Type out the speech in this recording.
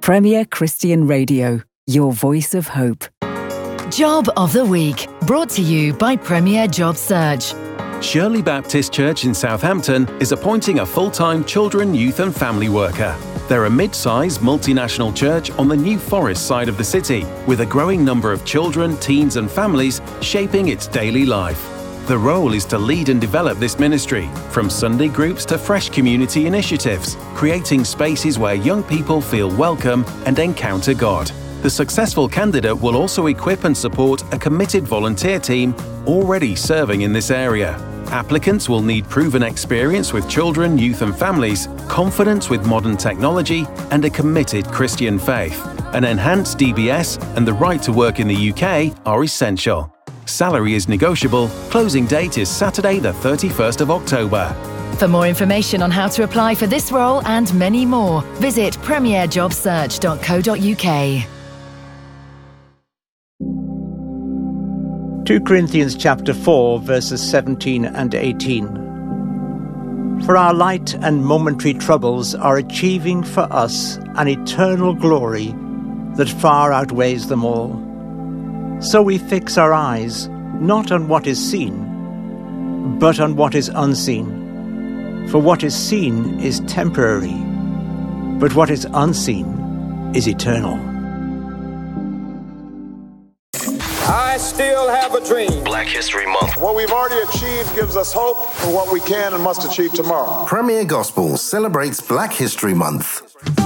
Premier Christian Radio, your voice of hope. Job of the Week, brought to you by Premier Job Search. Shirley Baptist Church in Southampton is appointing a full-time children, youth and family worker. They're a mid-sized multinational church on the New Forest side of the city, with a growing number of children, teens and families shaping its daily life. The role is to lead and develop this ministry, from Sunday groups to fresh community initiatives, creating spaces where young people feel welcome and encounter God. The successful candidate will also equip and support a committed volunteer team already serving in this area. Applicants will need proven experience with children, youth and families, confidence with modern technology, and a committed Christian faith. An enhanced DBS and the right to work in the UK are essential. Salary is negotiable. Closing date is Saturday the 31st of October. For more information on how to apply for this role and many more, visit premierjobsearch.co.uk. 2 Corinthians chapter 4, verses 17 and 18. For our light and momentary troubles are achieving for us an eternal glory that far outweighs them all. So we fix our eyes not on what is seen, but on what is unseen. For what is seen is temporary, but what is unseen is eternal. I still have a dream. Black History Month. What we've already achieved gives us hope for what we can and must achieve tomorrow. Premier Gospel celebrates Black History Month.